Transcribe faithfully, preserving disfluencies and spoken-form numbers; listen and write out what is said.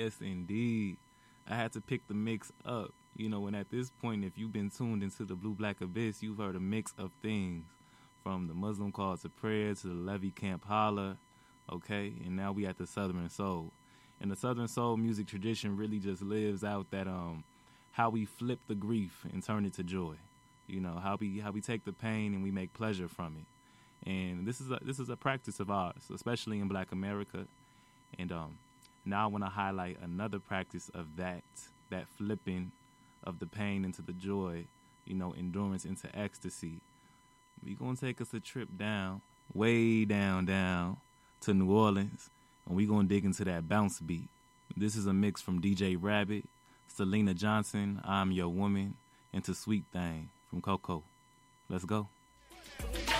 Yes, indeed. I had to pick the mix up. You know, and at this point, if you've been tuned into the Blue Black Abyss, you've heard a mix of things. From the Muslim Call to Prayer to the Levy Camp Holla, okay? And now we at the Southern Soul. And the Southern Soul music tradition really just lives out that um how we flip the grief and turn it to joy. You know, how we how we take the pain and we make pleasure from it. And this is a this is a practice of ours, especially in Black America. And um now I want to highlight another practice of that, that flipping of the pain into the joy, you know, endurance into ecstasy. We're going to take us a trip down, way down, down to New Orleans, and we're going to dig into that bounce beat. This is a mix from D J Rabbit, Selena Johnson, I'm Your Woman, and To Sweet Thing from Coco. Let's go.